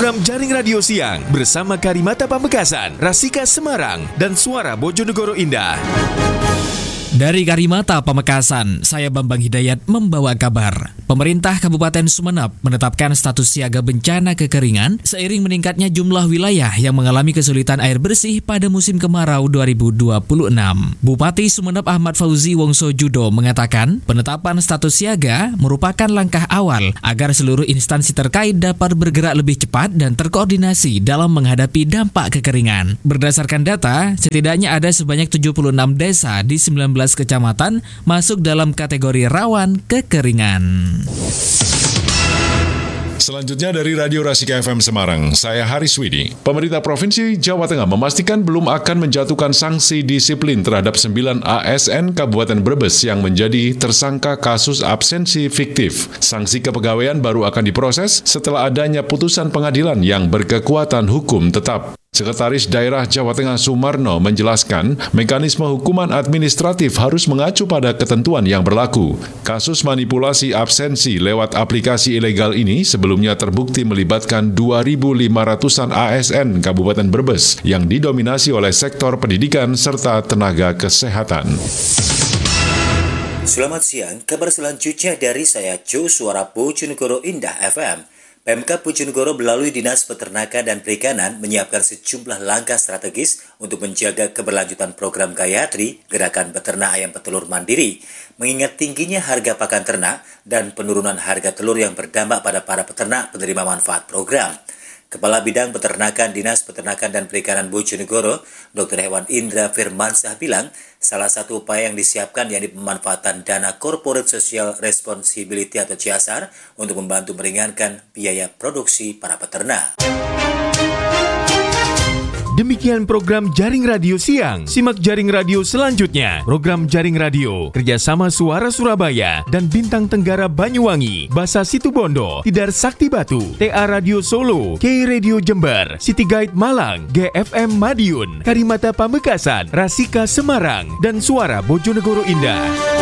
program Jaring Radio Siang bersama Karimata Pamekasan, Rasika Semarang, dan Suara Bojonegoro Indah. Dari Karimata Pamekasan, saya Bambang Hidayat membawa kabar. Pemerintah Kabupaten Sumeneb menetapkan status siaga bencana kekeringan seiring meningkatnya jumlah wilayah yang mengalami kesulitan air bersih pada musim kemarau 2026. Bupati Sumeneb Ahmad Fauzi Wongso Judo mengatakan penetapan status siaga merupakan langkah awal agar seluruh instansi terkait dapat bergerak lebih cepat dan terkoordinasi dalam menghadapi dampak kekeringan. Berdasarkan data, setidaknya ada sebanyak 76 desa di 19 kecamatan masuk dalam kategori rawan kekeringan. Selanjutnya dari Radio Rasika FM Semarang, saya Haris Widi. Pemerintah Provinsi Jawa Tengah memastikan belum akan menjatuhkan sanksi disiplin terhadap 9 ASN Kabupaten Brebes yang menjadi tersangka kasus absensi fiktif. Sanksi kepegawaian baru akan diproses setelah adanya putusan pengadilan yang berkekuatan hukum tetap. Sekretaris Daerah Jawa Tengah Sumarno menjelaskan, mekanisme hukuman administratif harus mengacu pada ketentuan yang berlaku. Kasus manipulasi absensi lewat aplikasi ilegal ini sebelumnya terbukti melibatkan 2.500-an ASN Kabupaten Brebes yang didominasi oleh sektor pendidikan serta tenaga kesehatan. Selamat siang, kabar selanjutnya dari saya Jo Suara Bojonegoro Indah FM. Pemkab Bojonegoro melalui Dinas Peternakan dan Perikanan menyiapkan sejumlah langkah strategis untuk menjaga keberlanjutan program Gayatri, Gerakan Peternak Ayam Petelur Mandiri, mengingat tingginya harga pakan ternak dan penurunan harga telur yang berdampak pada para peternak penerima manfaat program. Kepala Bidang Peternakan Dinas Peternakan dan Perikanan Bojonegoro, Dr. Hewan Indra Firmansyah bilang, salah satu upaya yang disiapkan yakni pemanfaatan dana Corporate Social Responsibility atau CSR untuk membantu meringankan biaya produksi para peternak. Demikian program Jaring Radio Siang. Simak Jaring Radio selanjutnya. Program Jaring Radio kerjasama Suara Surabaya dan Bintang Tenggara Banyuwangi, Basa Situbondo, Tidar Sakti Batu, TA Radio Solo, K Radio Jember, City Guide Malang, GFM Madiun, Karimata Pamekasan, Rasika Semarang, dan Suara Bojonegoro Indah.